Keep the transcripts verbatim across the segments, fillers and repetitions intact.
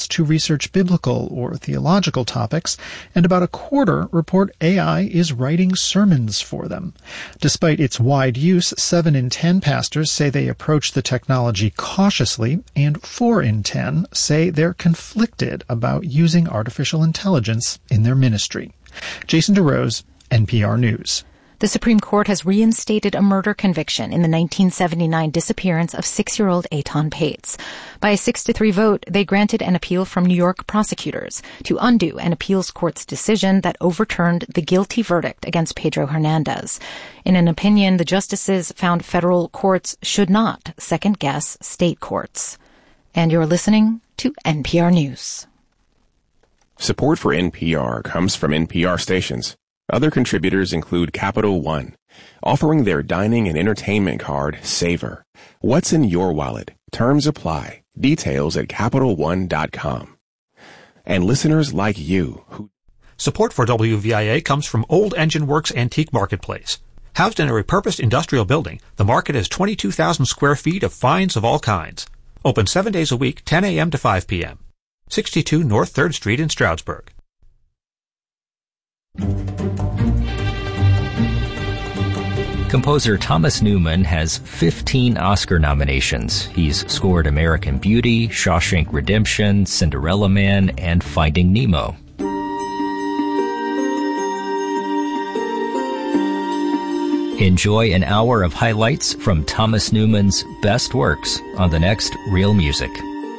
to research biblical or theological topics, and about a quarter report A I is writing sermons for them. Despite its wide use, seven in ten pastors say they approach the technology cautiously, and four in ten say they're conflicted about using artificial intelligence in their ministry. Jason DeRose, N P R News. The Supreme Court has reinstated a murder conviction in the nineteen seventy-nine disappearance of six-year-old Eitan Pates. By a six to three vote, they granted an appeal from New York prosecutors to undo an appeals court's decision that overturned the guilty verdict against Pedro Hernandez. In an opinion, the justices found federal courts should not second-guess state courts. And you're listening to N P R News. Support for N P R comes from N P R stations. Other contributors include Capital One, offering their dining and entertainment card, Savor. What's in your wallet? Terms apply. Details at Capital One dot com. And listeners like you who... Support for W V I A comes from Old Engine Works Antique Marketplace. Housed in a repurposed industrial building, the market has twenty-two thousand square feet of finds of all kinds. Open seven days a week, ten a.m. to five p.m. sixty-two North third Street in Stroudsburg. Composer Thomas Newman has fifteen Oscar nominations. He's scored American Beauty, Shawshank Redemption, Cinderella Man, and Finding Nemo. Enjoy an hour of highlights from Thomas Newman's best works on the next Real Music.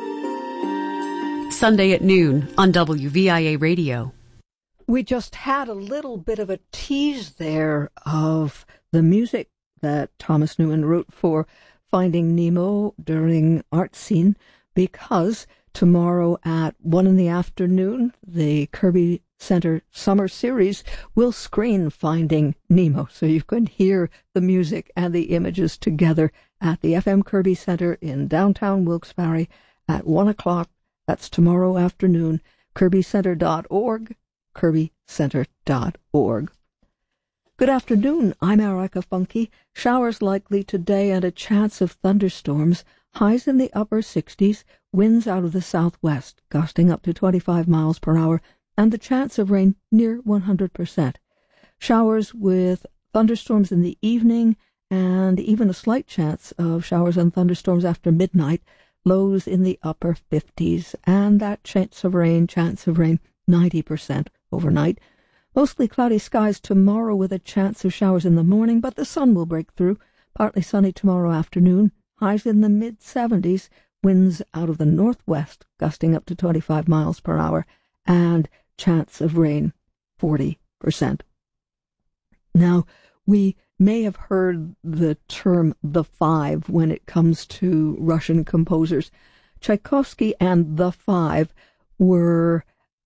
Sunday at noon on W V I A Radio. We just had a little bit of a tease there of the music that Thomas Newman wrote for Finding Nemo during Art Scene, because tomorrow at one in the afternoon, the Kirby Center Summer Series will screen Finding Nemo. So you can hear the music and the images together at the F M Kirby Center in downtown Wilkes-Barre at one o'clock. That's tomorrow afternoon. kirby center dot org. kirby center dot org. Good afternoon, I'm Erica Funke. Showers likely today and a chance of thunderstorms. Highs in the upper sixties, winds out of the southwest, gusting up to twenty-five miles per hour, and the chance of rain near one hundred percent. Showers with thunderstorms in the evening, and even a slight chance of showers and thunderstorms after midnight. Lows in the upper fifties, and that chance of rain, chance of rain, ninety percent overnight. Mostly cloudy skies tomorrow with a chance of showers in the morning, but the sun will break through. Partly sunny tomorrow afternoon. Highs in the mid-seventies. Winds out of the northwest, gusting up to twenty-five miles per hour. And chance of rain, forty percent. Now, we may have heard the term the Five when it comes to Russian composers. Tchaikovsky and the Five were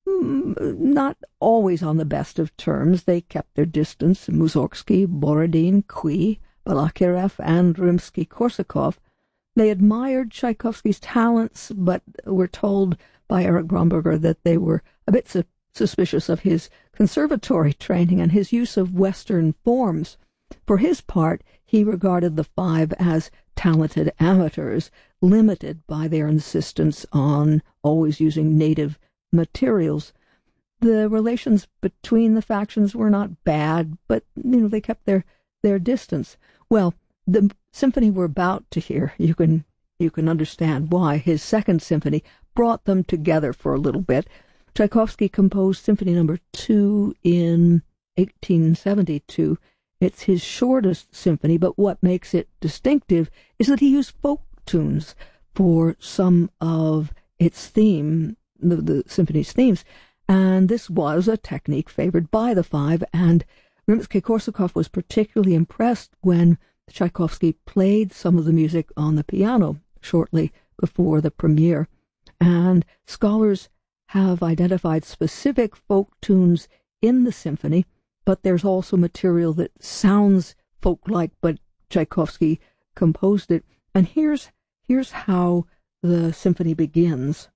not always on the best of terms. They kept their distance. Mussorgsky, Borodin, Cui, Balakirev, and Rimsky-Korsakov. They admired Tchaikovsky's talents, but were told by Eric Gromberger that they were a bit su- suspicious of his conservatory training and his use of Western forms. For his part, he regarded the Five as talented amateurs, limited by their insistence on always using native materials. The relations between the factions were not bad, but you know they kept their their distance. Well, the symphony we're about to hear, you can you can understand why. His second symphony brought them together for a little bit. Tchaikovsky composed Symphony Number Two in eighteen seventy-two. It's his shortest symphony, but what makes it distinctive is that he used folk tunes for some of its theme, the, the symphony's themes, and this was a technique favored by the Five, and Rimsky-Korsakov was particularly impressed when Tchaikovsky played some of the music on the piano shortly before the premiere, and scholars have identified specific folk tunes in the symphony, but there's also material that sounds folk-like, but Tchaikovsky composed it. And here's here's how the symphony begins.